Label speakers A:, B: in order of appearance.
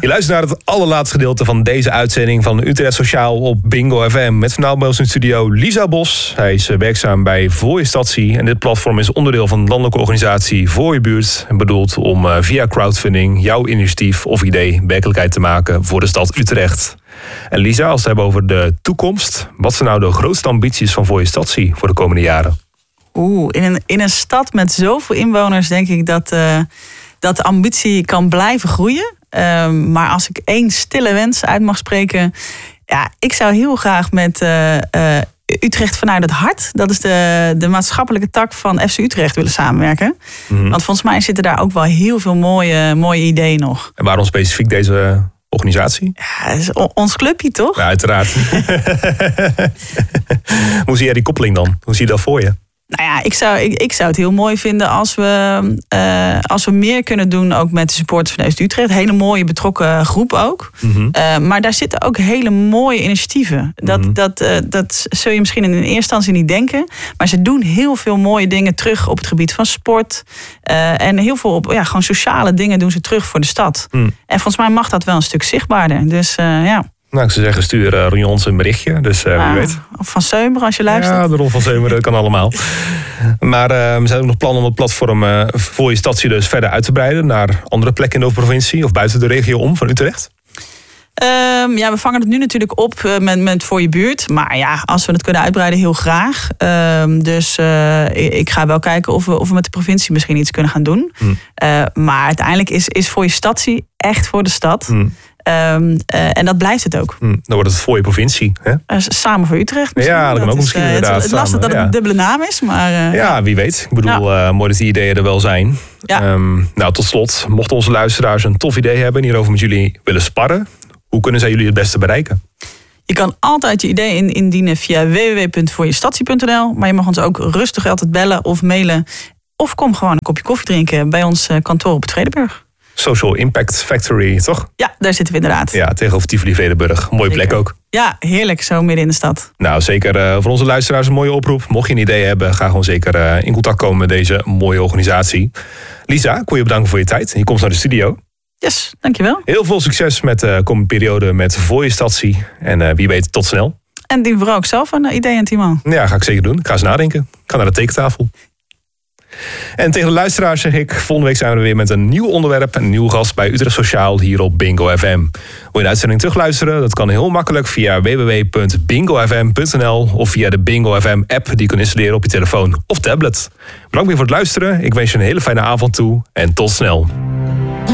A: Je luistert naar het allerlaatste gedeelte van deze uitzending van Utrecht Sociaal op Bingo FM. Met vanavond bij ons in de studio Lisa Bos. Hij is werkzaam bij Voor Je Statie. En dit platform is onderdeel van de landelijke organisatie Voor Je Buurt. En bedoeld om via crowdfunding jouw initiatief of idee werkelijkheid te maken voor de stad Utrecht. En Lisa, als we het hebben over de toekomst. Wat zijn nou de grootste ambities van Voor Je Statie voor de komende jaren?
B: In een stad met zoveel inwoners denk ik dat de ambitie kan blijven groeien. Maar als ik één stille wens uit mag spreken. Ja, ik zou heel graag met Utrecht vanuit het hart. Dat is de maatschappelijke tak van FC Utrecht willen samenwerken. Mm-hmm. Want volgens mij zitten daar ook wel heel veel mooie ideeën nog.
A: En waarom specifiek deze organisatie?
B: Ja, dat is ons clubje, toch?
A: Ja, uiteraard. Hoe zie jij die koppeling dan? Hoe zie je dat voor je?
B: Nou ja, ik zou het heel mooi vinden als we meer kunnen doen ook met de supporters van FC Utrecht. Hele mooie betrokken groep ook. Mm-hmm. Maar daar zitten ook hele mooie initiatieven. Dat zul je misschien in eerste instantie niet denken. Maar ze doen heel veel mooie dingen terug op het gebied van sport. En heel veel gewoon sociale dingen doen ze terug voor de stad. Mm. En volgens mij mag dat wel een stuk zichtbaarder. Dus ja.
A: Nou, ik zou zeggen, stuur Ron ons een berichtje. Dus wie weet.
B: Of Van Seumeren als je luistert.
A: Ja, de Ron van Seumeren kan allemaal. Maar er zijn ook nog plannen om het platform Voor Je Statie dus verder uit te breiden naar andere plekken in de provincie of buiten de regio om van Utrecht?
B: We vangen het nu natuurlijk op met Voor Je Buurt. Maar ja, als we het kunnen uitbreiden, heel graag. Dus ik ga wel kijken of we met de provincie misschien iets kunnen gaan doen. Maar uiteindelijk is Voor Je Statie echt voor de stad. En dat blijft het ook.
A: Dan wordt het Voor Je Provincie. Hè?
B: Samen voor Utrecht misschien.
A: Ja, dat kan ook misschien inderdaad.
B: Het lastig dat het een dubbele naam is. Maar,
A: ja, wie weet. Ik bedoel, mooi dat die ideeën er wel zijn. Ja. Tot slot, mochten onze luisteraars een tof idee hebben en hierover met jullie willen sparren, hoe kunnen zij jullie het beste bereiken?
B: Je kan altijd je idee indienen via www.voorjestatie.nl. Maar je mag ons ook rustig altijd bellen of mailen. Of kom gewoon een kopje koffie drinken bij ons kantoor op het Vredenburg.
A: Social Impact Factory, toch?
B: Ja, daar zitten we inderdaad.
A: Ja, tegenover Tivoli-Vredenburg. Mooie plek ook.
B: Ja, heerlijk, zo midden in de stad.
A: Nou, zeker voor onze luisteraars een mooie oproep. Mocht je een idee hebben, ga gewoon zeker in contact komen met deze mooie organisatie. Lisa, ik wil je bedanken voor je tijd. Je komt naar de studio.
B: Yes, dankjewel.
A: Heel veel succes met de komende periode met Voor Je Statie. En wie weet, tot snel.
B: En die vooral ook zelf een idee aan Timo.
A: Ja, ga ik zeker doen. Ik ga eens nadenken. Ik ga naar de tekentafel. En tegen de luisteraars zeg ik, volgende week zijn we er weer met een nieuw onderwerp en een nieuwe gast bij Utrecht Sociaal hier op Bingo FM. Wil je de uitzending terugluisteren? Dat kan heel makkelijk via www.bingofm.nl of via de Bingo FM app die je kunt installeren op je telefoon of tablet. Bedankt weer voor het luisteren. Ik wens je een hele fijne avond toe en tot snel.